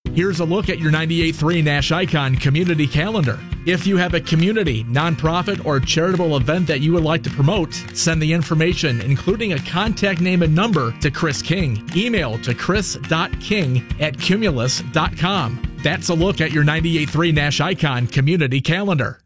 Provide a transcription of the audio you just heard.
Here's a look at your 98.3 Nash Icon Community Calendar. If you have a community, nonprofit, or charitable event that you would like to promote, send the information, including a contact name and number, to Chris King. Email to chris.king@cumulus.com. That's a look at your 98.3 Nash Icon Community Calendar.